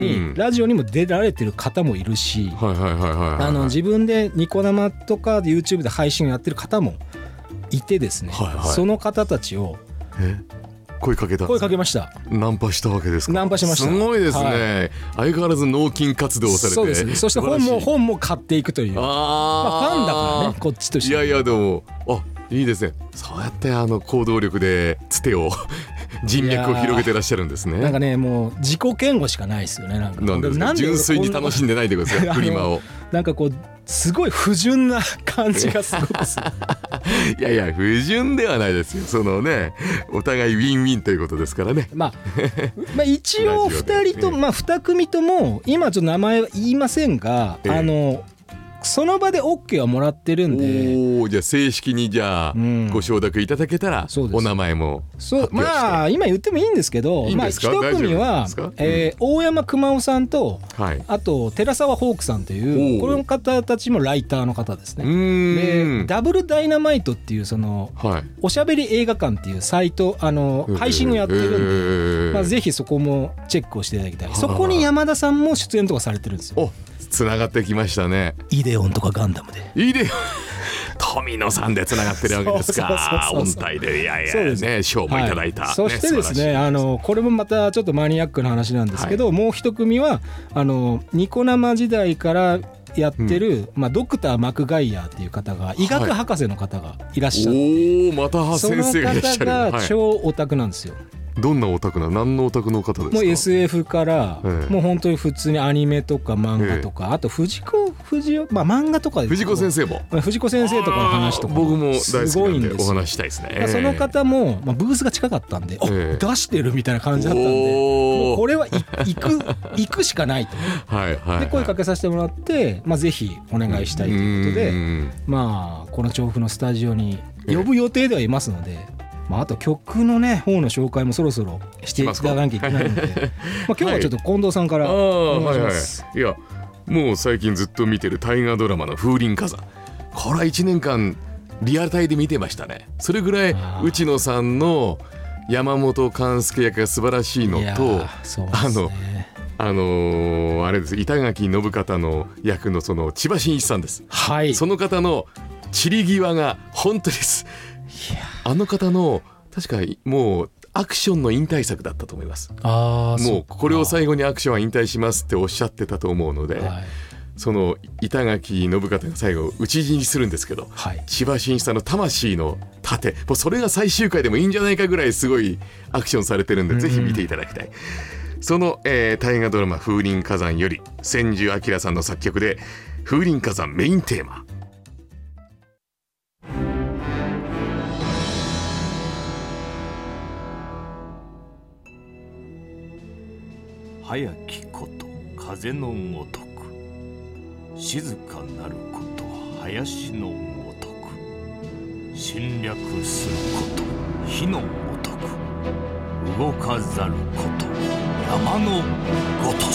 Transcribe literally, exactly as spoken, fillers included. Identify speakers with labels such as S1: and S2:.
S1: うん、ラジオにも出られてる方もいるし、自分でニコ生とか YouTube で配信をやってる方もいてですね、はいはい、その方たちを
S2: え声かけた
S1: 声かけました。
S2: ナンパしたわけですか。
S1: ナンパしました。
S2: すごいですね、はい、相変わらず納金活動をされて。
S1: そうですね。そして本も本も買っていくという、あ、まあ、ファンだからね、こっちとしては。
S2: いやいやでもあいいですね。そうやってあの行動力でつてを人脈を広げてらっしゃるんですね。
S1: なんかね、もう自己嫌悪しかないですよね。なんか
S2: なんですか、純粋に楽しんでないでくださいフリマを。
S1: なんかこうすごい不純な感じがすごくする
S2: いやいや不純ではないですよ。そのね、お互いウィンウィンということですからね。まあ、
S1: まあ一応ふたりと、まあに組とも今ちょっと名前は言いませんが、ええ、あのその場で OK はもらってるんで。
S2: おじゃあ正式にじゃあ、うん、ご承諾いただけたらお名前も発表して。
S1: まあ今言ってもいいんですけど、
S2: いいんですか、
S1: まあ、一組は、えー、大山熊夫さんと、
S2: はい、
S1: あと寺澤ホークさんというこの方たちもライターの方ですね。でダブルダイナマイトっていうその、はい、おしゃべり映画館っていうサイト、あの配信をやってるんで、まあ、ぜひそこもチェックをしていただきたい。そこに山田さんも出演とかされてるんですよ。
S2: つながってきましたね。
S1: イデオンとかガンダムで。
S2: イデオン富野さんでつながってるわけですか。音体でいやいやね、賞もいただいた、はい、
S1: そしてですね、あのこれもまたちょっとマニアックな話なんですけど、はい、もう一組はあのニコ生時代からやってる、うんまあ、ドクター・マクガイヤーっていう方が医学博士の方がいらっしゃって、はい、
S2: おまた先生がいらっしゃる。
S1: その方が超オタクなんですよ。
S2: どんなオタクな、何のオタクの方ですか。
S1: もう エスエフ から、ええ、もう本当に普通にアニメとか漫画とか、ええ、あと藤子不二雄、まあ漫画とかで
S2: 藤子先生も
S1: 藤子先生とかの話とか
S2: 僕も大好きなんでお話したいですね。
S1: その方も、まあ、ブースが近かったんで、ええ、出してるみたいな感じだったんで、もうこれは行く行くしかないとはいはい、はい、で声かけさせてもらって、まあ、ぜひお願いしたいということで、まあこの調布のスタジオに呼ぶ予定ではいますので、まあ、あと曲のね方の紹介もそろそろしていただかなきゃいけないのでまあ今日はちょっと近藤さんからお願いします。
S2: はいはい、いやもう最近ずっと見てる大河ドラマの風林火山、これはいちねんかんリアルタイで見てましたね。それぐらい内野さんの山本勘助役が素晴らしいのと、
S1: そうですね、
S2: あのあのー、あれです板垣信方の役のその千葉真一さんです、
S1: はい、
S2: その方の散り際が本当です。いやあの方の確かもうアクションの引退作だったと思います。
S1: あ
S2: もうこれを最後にアクションは引退しますっておっしゃってたと思うので、はい、その板垣信方が最後討ち死にするんですけど、はい、千葉真一さんの魂の盾、もうそれが最終回でもいいんじゃないかぐらいすごいアクションされてるんで、ぜひ見ていただきたい。その、えー、大河ドラマ風林火山より千住明さんの作曲で風林火山メインテーマ。
S3: 早きこと風のごとく、静かなること林のごとく、侵略すること火のごとく、動かざること山のごとし。